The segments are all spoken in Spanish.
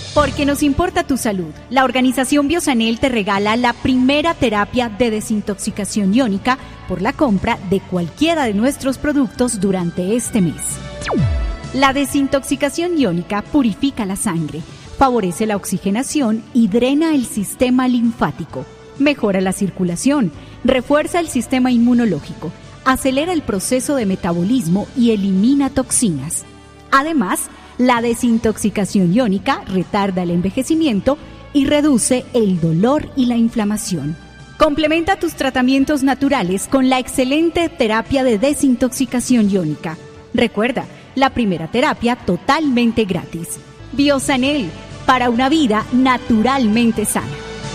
Porque nos importa tu salud, la organización Biosanel te regala la primera terapia de desintoxicación iónica por la compra de cualquiera de nuestros productos durante este mes. La desintoxicación iónica purifica la sangre, favorece la oxigenación y drena el sistema linfático, mejora la circulación, refuerza el sistema inmunológico, acelera el proceso de metabolismo y elimina toxinas. Además, la desintoxicación iónica retarda el envejecimiento y reduce el dolor y la inflamación. Complementa tus tratamientos naturales con la excelente terapia de desintoxicación iónica. Recuerda, la primera terapia totalmente gratis. Biosanel, para una vida naturalmente sana.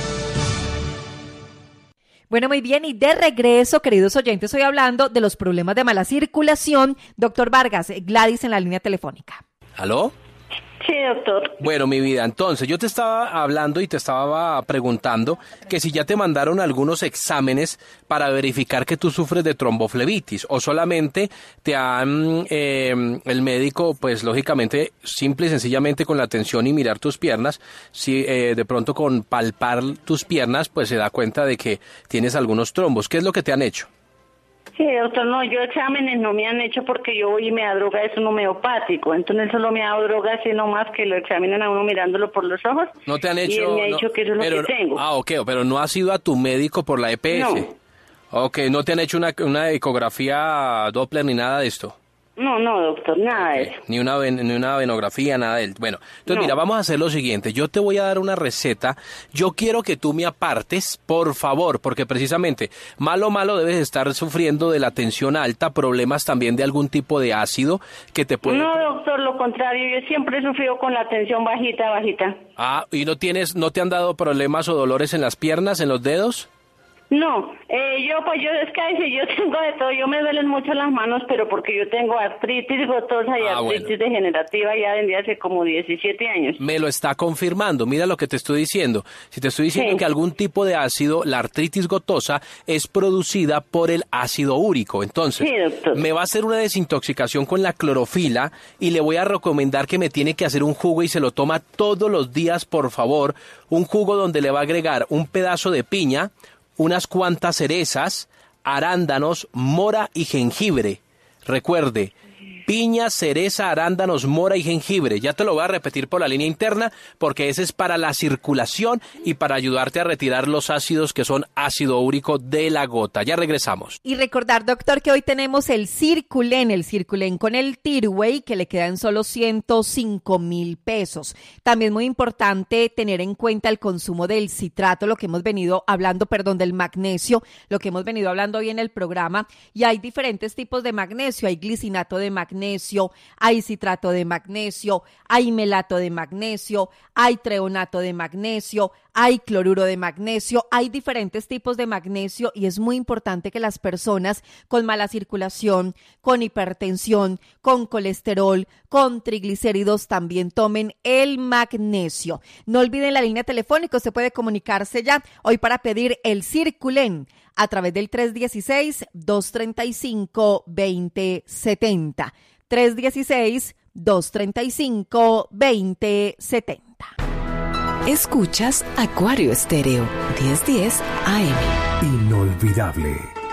Bueno, muy bien, y de regreso, queridos oyentes, estoy hablando de los problemas de mala circulación. Doctor Vargas, Gladys en la línea telefónica. ¿Aló? Sí, doctor. Bueno, mi vida, entonces yo te estaba hablando y te estaba preguntando que si ya te mandaron algunos exámenes para verificar que tú sufres de tromboflebitis o solamente te han, el médico, pues lógicamente, simple y sencillamente con la atención y mirar tus piernas, si de pronto con palpar tus piernas, pues se da cuenta de que tienes algunos trombos. ¿Qué es lo que te han hecho? Sí, doctor, no, yo exámenes no me han hecho porque yo voy y me da droga, es un homeopático, entonces solo me ha dado droga sino más que lo examinan a uno mirándolo por los ojos. No te han hecho. Y él me ha dicho que eso es lo que tengo. Ah, ok, pero no has ido a tu médico por la EPS. No. Ok, no te han hecho una ecografía Doppler ni nada de esto. No, doctor, nada de eso. Ni una venografía, nada de él. Bueno, entonces No. mira, vamos a hacer lo siguiente. Yo te voy a dar una receta. Yo quiero que tú me apartes, por favor, porque precisamente malo debes estar sufriendo de la tensión alta, problemas también de algún tipo de ácido que te puede... No, doctor, lo contrario, yo siempre he sufrido con la tensión bajita. Ah, ¿y no te han dado problemas o dolores en las piernas, en los dedos? No, yo es que a veces yo tengo de todo, yo me duelen mucho las manos, pero porque yo tengo artritis gotosa y artritis degenerativa ya desde hace como 17 años. Me lo está confirmando, mira lo que te estoy diciendo. Si te estoy diciendo que algún tipo de ácido, la artritis gotosa, es producida por el ácido úrico. Entonces, me va a hacer una desintoxicación con la clorofila y le voy a recomendar que me tiene que hacer un jugo y se lo toma todos los días, por favor. Un jugo donde le va a agregar un pedazo de piña, unas cuantas cerezas, arándanos, mora y jengibre. Recuerde, piña, cereza, arándanos, mora y jengibre. Ya te lo voy a repetir por la línea interna porque ese es para la circulación y para ayudarte a retirar los ácidos que son ácido úrico de la gota. Ya regresamos. Y recordar, doctor, que hoy tenemos el Circulen con el Tirway, que le quedan solo 105,000 pesos. También muy importante tener en cuenta el consumo del citrato, lo que hemos venido hablando, del magnesio, lo que hemos venido hablando hoy en el programa. Y hay diferentes tipos de magnesio, hay glicinato de magnesio, hay citrato de magnesio, hay melato de magnesio, hay treonato de magnesio, hay cloruro de magnesio, hay diferentes tipos de magnesio y es muy importante que las personas con mala circulación, con hipertensión, con colesterol, con triglicéridos también tomen el magnesio. No olviden la línea telefónica, usted puede comunicarse ya hoy para pedir el Circulen a través del 316-235-2070. 316-235-2070. Escuchas Acuario Estéreo, 1010 AM. Inolvidable.